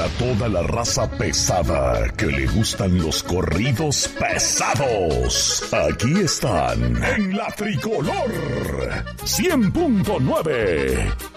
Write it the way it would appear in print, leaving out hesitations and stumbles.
Para toda la raza pesada que le gustan los corridos pesados, aquí están en la Tricolor 100.9.